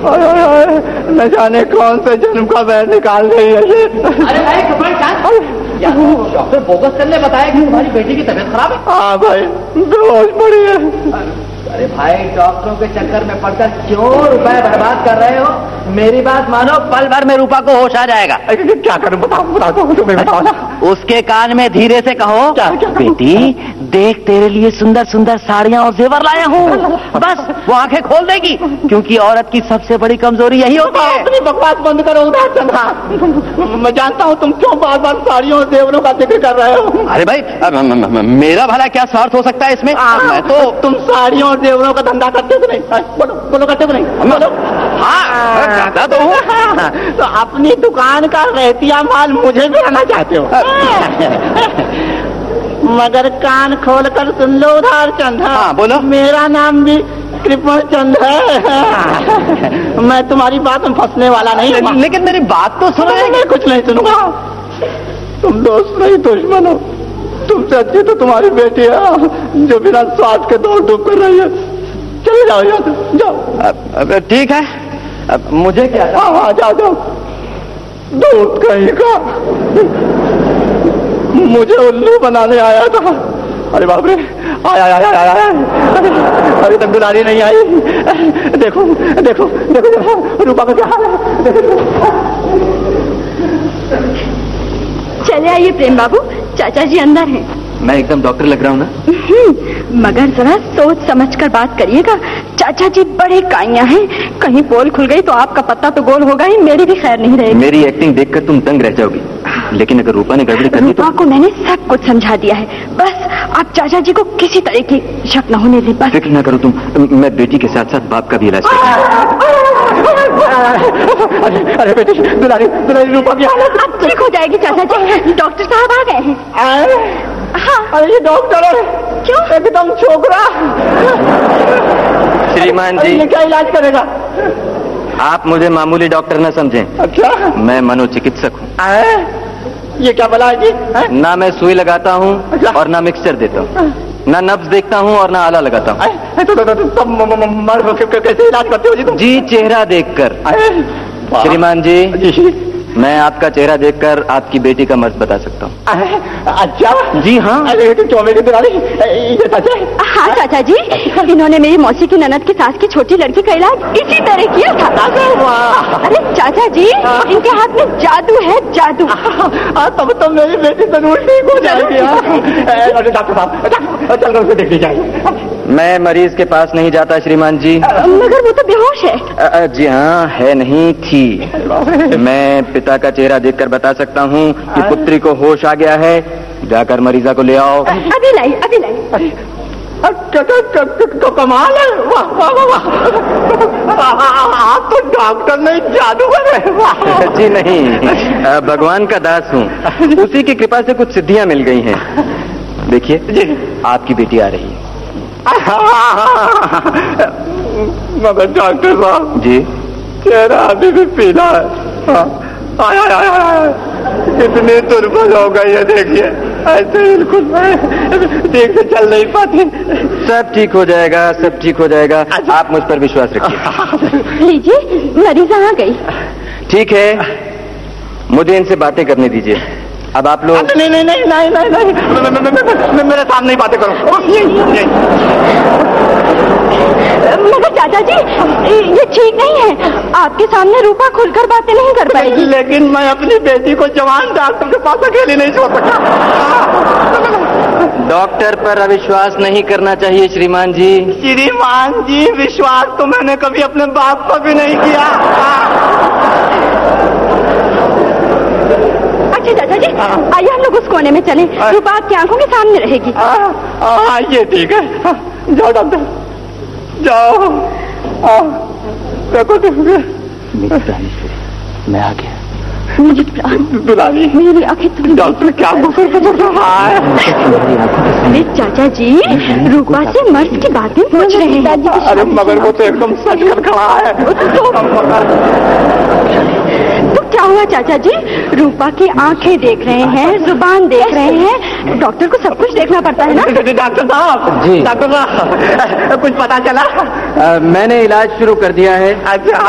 न जाने कौन से जन्म का बैर निकाल रही है ये। अरे भाई डॉक्टर बोगस सर ने बताया कि तुम्हारी बेटी की तबीयत खराब है। हाँ भाई, बेहोश पड़ी है। अरे भाई, डॉक्टरों के चक्कर में पड़कर क्यों रुपए बर्बाद कर रहे हो? मेरी बात मानो, पल भर में रूपा को होश आ जाएगा। क्या करूं? बताओ तुम्हें बताओ ना। उसके कान में धीरे से कहो, क्या? बेटी देख, तेरे लिए सुंदर सुंदर साड़ियां और जेवर लाया हूँ। बस वो आंखें खोल देगी, क्योंकि औरत की सबसे बड़ी कमजोरी यही होती है। अपनी बकवास बंद करो उधर चंद्रा। मैं जानता हूँ तुम क्यों बार बार साड़ियों और जेवरों का जिक्र कर रहे हो। अरे भाई, मेरा भला क्या स्वार्थ हो सकता है इसमें? मैं तो तुम साड़ियों और जेवरों का धंधा करते हो नहीं? बोलो करते हो नहीं? बोलो। हाँ, ज्यादा तो हूँ। तो अपनी दुकान का रहतिया माल मुझे भी आना चाहते हो? मगर कान खोल कर सुन लो उधार चंद। हाँ, बोलो। मेरा नाम भी कृपण चंद है। मैं तुम्हारी बात में फंसने वाला नहीं हूँ। लेकिन मेरी बात तो सुनो। मैं कुछ नहीं सुनूंगा। तुम दोस्त नहीं दुश्मन हो। तुमसे अच्छी तो तुम्हारी बेटी है जो बिना स्वाद के दौड़ धूप कर रही है। चले जाओ यहाँ से, जाओ। ठीक है, अब मुझे क्या? हाँ, जाओ। दूध कहीं का मुझे उल्लू बनाने आया था। अरे बाप रे, आया। अभी तक दुलारी नहीं आई। देखो रूपा का क्या हाल है। चले आइए प्रेम बाबू, चाचा जी अंदर हैं। मैं एकदम डॉक्टर लग रहा हूँ ना? मगर जरा सोच समझ कर बात करिएगा। चाचा जी बड़े काइयां हैं, कहीं पोल खुल गई तो आपका पत्ता तो गोल होगा ही, मेरी भी खैर नहीं रहेगी। मेरी एक्टिंग देखकर तुम दंग रह जाओगी, लेकिन अगर रूपा ने गड़बड़ी कर दी तो? रूपा को मैंने सब कुछ समझा दिया है। बस आप चाचा जी को किसी तरह की शक न होने दें। बस फिक्र न करो तुम, मैं बेटी के साथ साथ बाप का भी इलाज करूंगा। अरे बेटी, दुलारी रूपा की हालत अब ठीक हो जाएगी चाचा जी। डॉक्टर साहब आ गए हैं। हाँ। अरे ये डॉक्टर है क्यों? एकदम छोकरा। श्रीमान जी, ये क्या इलाज करेगा? आप मुझे मामूली डॉक्टर न समझें। अच्छा, मैं मनोचिकित्सक हूँ। ये क्या बला है? ना मैं सुई लगाता हूँ और ना मिक्सचर देता हूँ, ना नब्ज देखता हूँ और ना आला लगाता हूँ। तो कैसे इलाज करते हो जी तुम? जी चेहरा देखकर। श्रीमान जी, मैं आपका चेहरा देखकर आपकी बेटी का मर्ज बता सकता हूँ। अच्छा जी हाँ। अरे चौबे की दुलारी, ये सच है? हाँ चाचा जी, इन्होंने मेरी मौसी की ननद की सास की छोटी लड़की का इलाज इसी तरह किया था। वाह। अरे चाचा जी, इनके हाथ में जादू है, जादू। तब तो मेरी बेटी जरूर ठीक हो जाएगी। अरे डॉक्टर साहब, चल कर उसे देख लीजिए। मैं मरीज के पास नहीं जाता श्रीमान जी। मगर वो तो बेहोश है। जी हाँ, है नहीं थी। मैं पिता का चेहरा देखकर बता सकता हूँ कि पुत्री को होश आ गया है। जाकर मरीजा को ले आओ। अभी लाई। कमाल है। वाह। आप तो डॉक्टर नहीं, जादूगर है। जी नहीं, भगवान का दास हूँ। उसी की कृपा से कुछ सिद्धियाँ मिल गई हैं। देखिए, आपकी बेटी आ रही है। मगर डॉक्टर साहब जी, चेहरा अभी भी पीला है। कितनी दुर्बल हो गई है, देखिए। ऐसे बिल्कुल ठीक से चल नहीं पाती। सब ठीक हो जाएगा, सब ठीक हो जाएगा। आप मुझ पर विश्वास रखिए। लीजिए, मरीजा आ गई। ठीक है, मुझे इनसे बातें करने दीजिए। अब आप लोग नहीं, मेरे सामने ही बातें करो। मगर चाचा जी, ये ठीक नहीं है। आपके सामने रूपा खुलकर बातें नहीं कर पाएगी। लेकिन मैं अपनी बेटी को जवान डॉक्टर के पास अकेली नहीं छोड़ सकता। डॉक्टर पर अविश्वास नहीं करना चाहिए श्रीमान जी। श्रीमान जी, विश्वास तो मैंने कभी अपने बाप पर भी नहीं किया। अच्छा चाचा जी, आइए हम लोग उस कोने में चलें। रूपा आपकी आंखों के सामने रहेगी। ये ठीक है। जाओ डॉक्टर, जाओ। देखो मैं आ गया। दुलारी, मेरी आंखें डॉक्टर क्या है? अरे चाचा जी, रूपा से मर्ज की बातें पूछ रहे हैं। अरे मगर वो तो एकदम सच कर खड़ा है। तो क्या हुआ चाचा जी? रूपा की आंखें देख रहे हैं, जुबान देख रहे हैं, डॉक्टर को सब कुछ देखना पड़ता है ना। डॉक्टर साहब जी, डॉक्टर साहब, कुछ पता चला? मैंने इलाज शुरू कर दिया है। अच्छा,